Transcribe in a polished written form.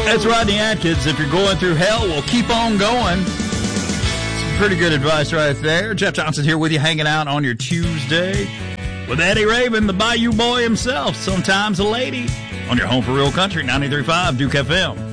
That's Rodney Atkins. If you're going through hell, well, keep on going. Some pretty good advice right there. Jeff Johnson here with you, hanging out on your Tuesday with Eddie Raven, the Bayou Boy himself, sometimes a lady, on your home for real country, 93.5 Duke FM.